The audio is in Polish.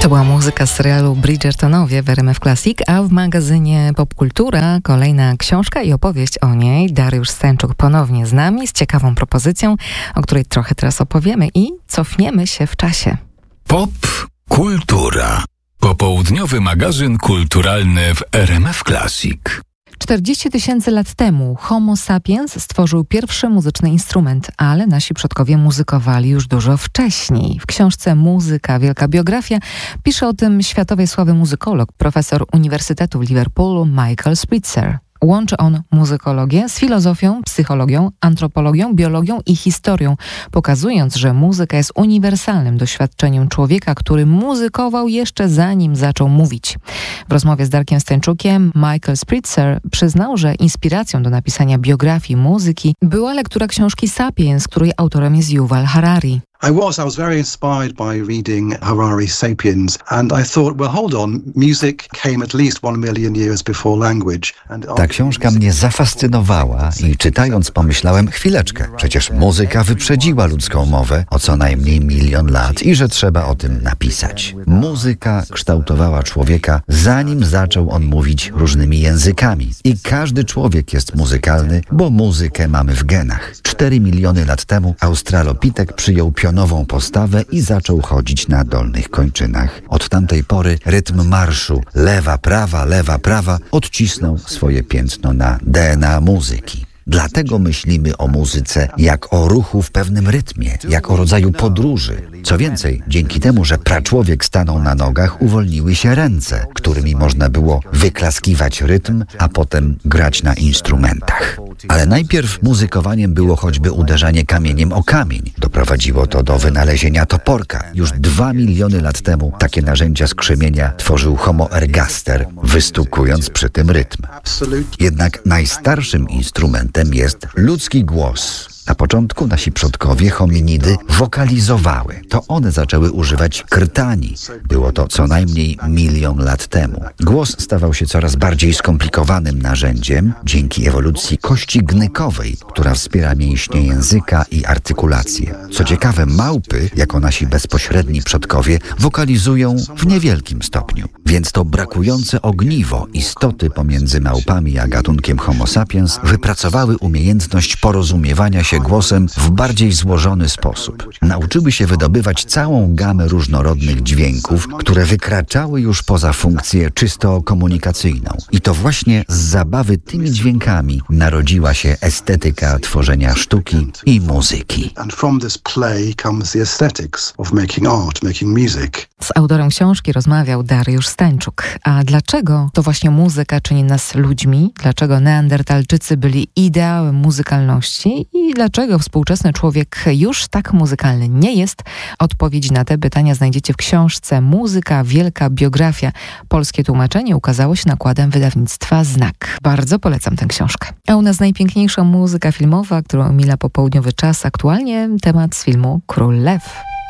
To była muzyka z serialu Bridgertonowie w RMF Classic, a w magazynie Popkultura kolejna książka i opowieść o niej. Dariusz Stańczuk ponownie z nami z ciekawą propozycją, o której trochę teraz opowiemy i cofniemy się w czasie. Popkultura. Popołudniowy magazyn kulturalny w RMF Classic. 40 000 lat temu Homo sapiens stworzył pierwszy muzyczny instrument, ale nasi przodkowie muzykowali już dużo wcześniej. W książce Muzyka, wielka biografia pisze o tym światowej sławy muzykolog, profesor Uniwersytetu w Liverpoolu Michael Spitzer. Łączy on muzykologię z filozofią, psychologią, antropologią, biologią i historią, pokazując, że muzyka jest uniwersalnym doświadczeniem człowieka, który muzykował jeszcze zanim zaczął mówić. W rozmowie z Darkiem Stańczukiem Michael Spitzer przyznał, że inspiracją do napisania biografii muzyki była lektura książki Sapiens, której autorem jest Yuval Harari. I was very inspired by reading Harari's Sapiens, and I thought, well, hold on, music came at least 1 million years before language. Ta książka mnie zafascynowała i czytając pomyślałem, chwileczkę, przecież muzyka wyprzedziła ludzką mowę o co najmniej 1 000 000 lat i że trzeba o tym napisać. Muzyka kształtowała człowieka, zanim zaczął on mówić różnymi językami. I każdy człowiek jest muzykalny, bo muzykę mamy w genach. 4 miliony lat temu Australopitek przyjął pionową postawę i zaczął chodzić na dolnych kończynach. Od tamtej pory rytm marszu lewa, prawa odcisnął swoje piętno na DNA muzyki. Dlatego myślimy o muzyce jak o ruchu w pewnym rytmie, jak o rodzaju podróży. Co więcej, dzięki temu, że praczłowiek stanął na nogach, uwolniły się ręce, którymi można było wyklaskiwać rytm, a potem grać na instrumentach. Ale najpierw muzykowaniem było choćby uderzanie kamieniem o kamień. Doprowadziło to do wynalezienia toporka. Już 2 miliony lat temu takie narzędzia skrzemienia tworzył Homo ergaster, wystukując przy tym rytm. Jednak najstarszym instrumentem jest ludzki głos. Na początku nasi przodkowie, hominidy, wokalizowały. To one zaczęły używać krtani. Było to co najmniej 1 000 000 lat temu. Głos stawał się coraz bardziej skomplikowanym narzędziem dzięki ewolucji kości gnykowej, która wspiera mięśnie języka i artykulację. Co ciekawe, małpy, jako nasi bezpośredni przodkowie, wokalizują w niewielkim stopniu. Więc to brakujące ogniwo istoty pomiędzy małpami a gatunkiem Homo sapiens wypracowały umiejętność porozumiewania się głosem w bardziej złożony sposób. Nauczyły się wydobywać całą gamę różnorodnych dźwięków, które wykraczały już poza funkcję czysto komunikacyjną. I to właśnie z zabawy tymi dźwiękami narodziła się estetyka tworzenia sztuki i muzyki. Z autorem książki rozmawiał Dariusz Stańczuk. A dlaczego to właśnie muzyka czyni nas ludźmi? Dlaczego Neandertalczycy byli ideałem muzykalności? I dlaczego współczesny człowiek już tak muzykalny nie jest? Odpowiedzi na te pytania znajdziecie w książce Muzyka, wielka biografia. Polskie tłumaczenie ukazało się nakładem wydawnictwa Znak. Bardzo polecam tę książkę. A u nas najpiękniejsza muzyka filmowa, którą mila popołudniowy czas. Aktualnie temat z filmu Król Lew.